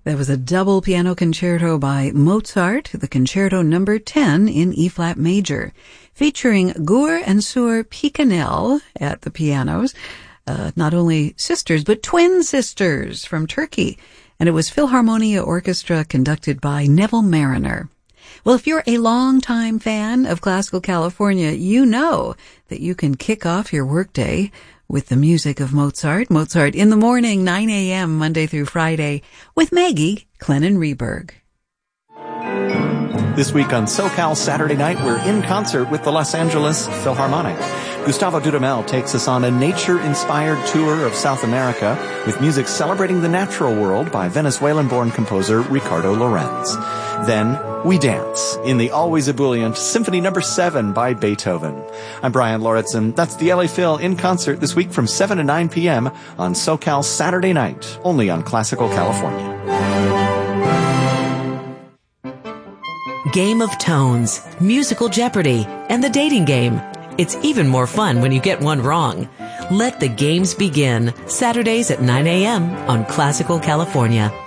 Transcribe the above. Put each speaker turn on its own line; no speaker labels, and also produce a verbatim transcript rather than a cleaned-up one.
That was a double piano concerto by Mozart, the concerto number ten in E-flat major, featuring Gur and Sur Picanel at the pianos, uh, not only sisters, but twin sisters from Turkey. And it was Philharmonia Orchestra conducted by Neville Mariner. Well, if you're a longtime fan of Classical California, you know that you can kick off your workday with the music of Mozart. Mozart in the morning, nine a.m., Monday through Friday, with Maggie Clennon-Reberg.
This week on SoCal Saturday Night, we're in concert with the Los Angeles Philharmonic. Gustavo Dudamel takes us on a nature-inspired tour of South America with music celebrating the natural world by Venezuelan-born composer Ricardo Lorenz. Then we dance in the always ebullient Symphony Number seven by Beethoven. I'm Brian Lauritsen. That's the L A Phil in concert this week from seven to nine p.m. on SoCal Saturday Night, only on Classical California.
Game of Tones, Musical Jeopardy, and the dating game. It's even more fun when you get one wrong. Let the games begin, Saturdays at nine a.m. on Classical California.